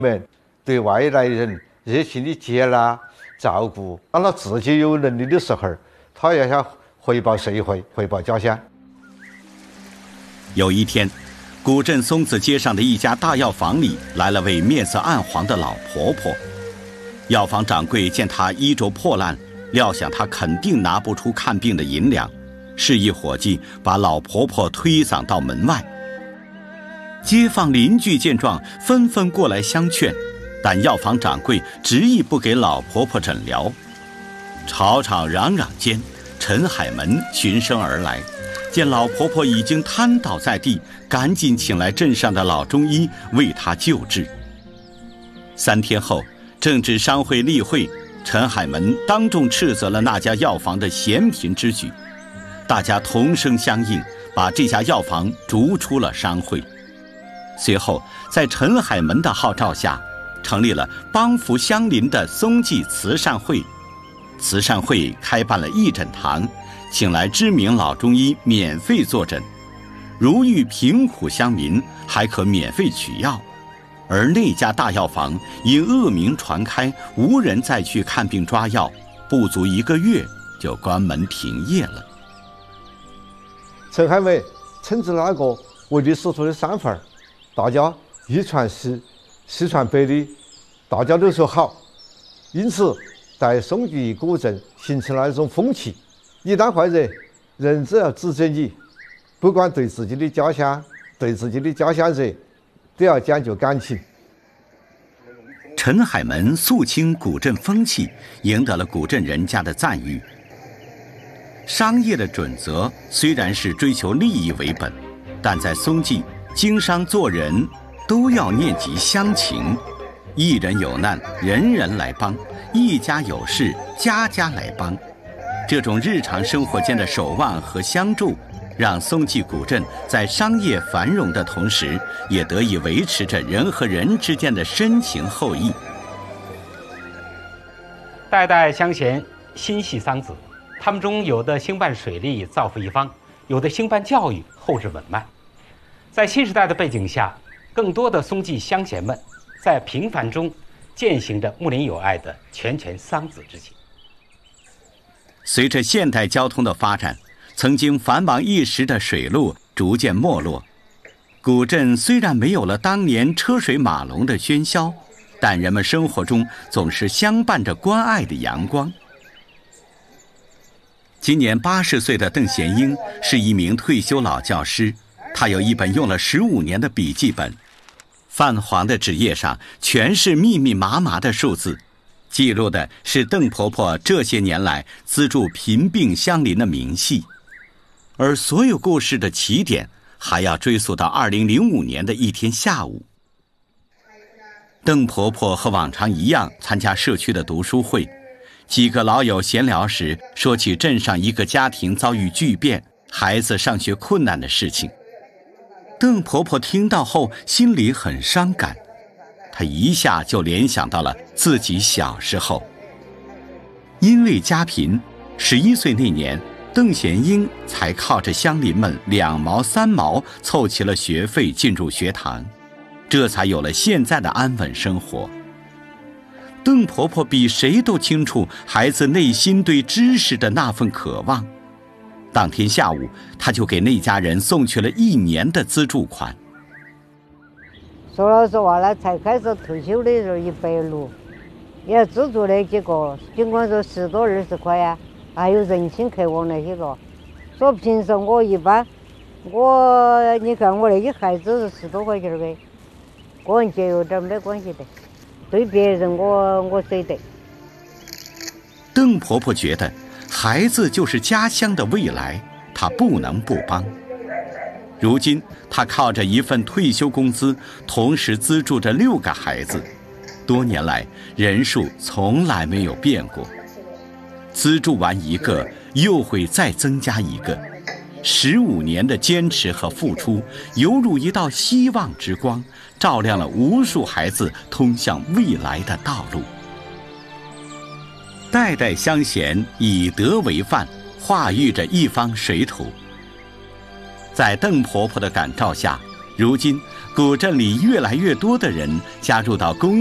们对外来人热情的接纳照顾，当他自己有能力的时候，他也想回报社会，回报家乡。 有一天，古镇松子街上的一家大药房里来了位面色暗黄的老婆婆。药房掌柜见她衣着破烂，料想她肯定拿不出看病的银两，示意伙计把老婆婆推搡到门外。街坊邻居见状，纷纷过来相劝，但药房掌柜执意不给老婆婆诊疗。吵吵嚷嚷间，陈海门循声而来，见老婆婆已经瘫倒在地，赶紧请来镇上的老中医为她救治。3天后，正值商会例会，陈海门当众斥责了那家药房的嫌贫之举，大家同声响应，把这家药房逐出了商会。随后，在陈海门的号召下，成立了帮扶乡邻的松记慈善会。慈善会开办了义诊堂，请来知名老中医免费坐诊，如遇贫苦乡民还可免费取药。而那家大药房因恶名传开，无人再去看病抓药，不足1个月就关门停业了。 陈海门称之那个唯利是图的商贩，大家一传十，十传百的，大家都说好，因此在松记古镇形成了一种风气：一旦坏人，人只要指责你，不管对自己的家乡、对自己的家乡人，都要讲究感情。 陈海门肃清古镇风气，赢得了古镇人家的赞誉。商业的准则虽然是追求利益为本，但在松记，经商做人都要念及乡情，一人有难，人人来帮；一家有事，家家来帮。这种日常生活间的守望和相助，让松记古镇在商业繁荣的同时，也得以维持着人和人之间的深情厚谊。 代代相衔，心系桑梓，他们中有的兴办水利，造福一方；有的兴办教育，厚植文脉。在新时代的背景下，更多的松记乡贤们在平凡中践行着睦邻友爱的拳拳桑梓之情。 随着现代交通的发展，曾经繁忙一时的水路逐渐没落。古镇虽然没有了当年车水马龙的喧嚣，但人们生活中总是相伴着关爱的阳光。今年80岁的邓贤英是一名退休老教师，他有一本用了15年的笔记本，泛黄的纸页上全是密密麻麻的数字，记录的是邓婆婆这些年来资助贫病乡邻的明细。而所有故事的起点还要追溯到2005年的一天下午。邓婆婆和往常一样参加社区的读书会，几个老友闲聊时说起镇上一个家庭遭遇巨变，孩子上学困难的事情。邓婆婆听到后心里很伤感，她一下就联想到了自己小时候。因为家贫，11岁那年，邓贤英才靠着乡邻们2毛3毛凑齐了学费进入学堂，这才有了现在的安稳生活。邓婆婆比谁都清楚孩子内心对知识的那份渴望。当天下午，她就给那家人送去了1年的资助款。 说老实话呢，才开始退休的时候160，也资助那几个，尽管说10多20块呀，还有人情客往那些个。说平时我一般，你看我那些孩子是10多块钱的，个人节约点没关系的，对别人我舍得。 邓婆婆觉得孩子就是家乡的未来，她不能不帮。如今她靠着一份退休工资，同时资助着6个孩子，多年来人数从来没有变过。资助完一个，又会再增加一个。15年的坚持和付出，犹如一道希望之光，照亮了无数孩子通向未来的道路。代代相衔，以德为范，化育着一方水土。在邓婆婆的感召下， 如今，古镇里越来越多的人加入到公